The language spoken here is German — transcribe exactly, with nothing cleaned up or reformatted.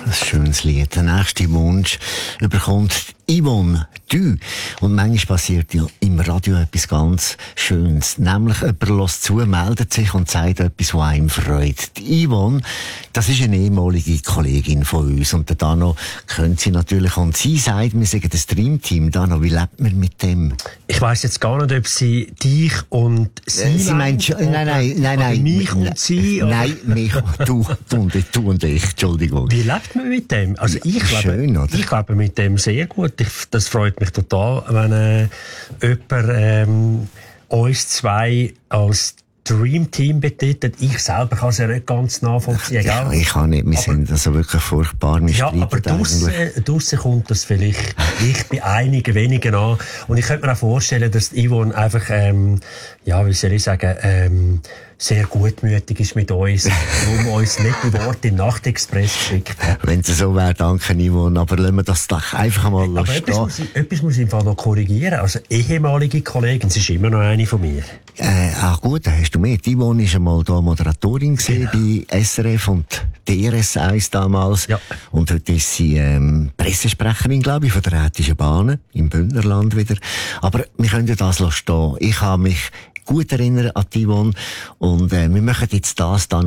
ein schönes Lied. Der nächste Wunsch überkommt Yvonne Du. Und manchmal passiert ja im Radio etwas ganz Schönes. Nämlich jemand hört zu, meldet sich und sagt etwas, was einem freut. Die Yvonne, das ist eine ehemalige Kollegin von uns. Und der Dano kennt sie natürlich. Und sie sagt, wir sagen das Dreamteam. Dano, wie lebt man mit dem? Ich weiss jetzt gar nicht, ob sie dich und sie äh, Sie meint schon, nein, nein, nein, nein. Mich und sie? Oder? Nein, mich, du, du, und, du und ich, Entschuldigung. Wie lebt man mit dem? Also ich Schön, lebe, oder? ich lebe mit dem sehr gut. Ich, das freut mich total, wenn äh, jemand ähm, uns zwei als Dreamteam betitelt. Ich selber kann es ja nicht ganz nachvollziehen. Ja, ich kann nicht. Wir aber, sind also wirklich furchtbar. Wir ja, aber draussen kommt das vielleicht ich bei einigen wenigen an. Und ich könnte mir auch vorstellen, dass Yvonne einfach, ähm, ja, wie soll ich sagen, ähm, sehr gutmütig ist mit uns, warum uns nicht die Worte im Nachtexpress geschickt hat. Wenn es so wäre, danke Yvonne, aber lassen wir das doch einfach mal aber etwas muss, ich, etwas muss ich im Fall noch korrigieren. Also ehemalige Kollegin, sie ist immer noch eine von mir. Äh, ach gut, da hast du mehr. Die Yvonne war einmal da Moderatorin genau. bei S R F und D R S eins damals. Ja. Und heute ist sie ähm, Pressesprecherin, glaube ich, von der Rätischen Bahnen im Bündnerland wieder. Aber wir können das stehen. Ich habe mich gut erinnern an die Yvonne und äh, wir machen jetzt das dann